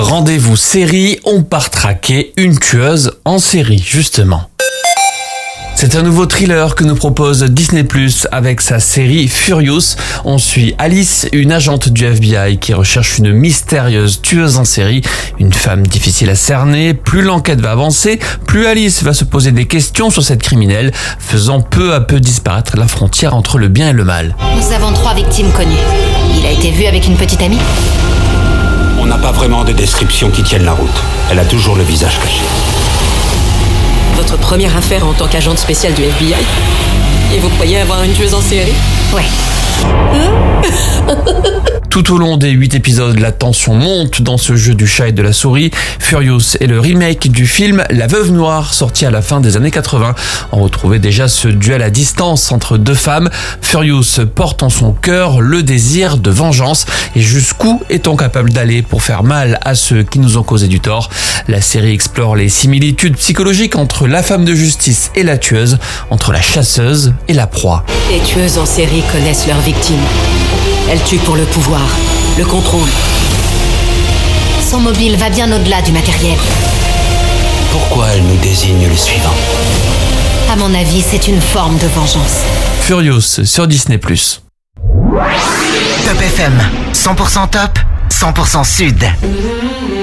Rendez-vous série, on part traquer une tueuse en série, justement. C'est un nouveau thriller que nous propose Disney+ avec sa série Furious. On suit Alice, une agente du FBI qui recherche une mystérieuse tueuse en série, une femme difficile à cerner. Plus l'enquête va avancer, plus Alice va se poser des questions sur cette criminelle, faisant peu à peu disparaître la frontière entre le bien et le mal. Nous avons 3 victimes connues. Il a été vu avec une petite amie? On n'a pas vraiment de description qui tienne la route. Elle a toujours le visage caché. Votre première affaire en tant qu'agente spéciale du FBI? Et vous croyez avoir une tueuse en série? Ouais. Tout au long des 8 épisodes, la tension monte dans ce jeu du chat et de la souris. Furious est le remake du film La Veuve Noire, sorti à la fin des années 80. On retrouvait déjà ce duel à distance entre 2 femmes. Furious porte en son cœur le désir de vengeance. Et jusqu'où est-on capable d'aller pour faire mal à ceux qui nous ont causé du tort? La série explore les similitudes psychologiques entre la femme de justice et la tueuse, entre la chasseuse et la proie. Les tueuses en série connaissent leurs victimes. Elles tuent pour le pouvoir, le contrôle. Son mobile va bien au-delà du matériel. Pourquoi elle nous désigne le suivant? À mon avis, c'est une forme de vengeance. Furious sur Disney+. Top FM, 100% top, 100% sud.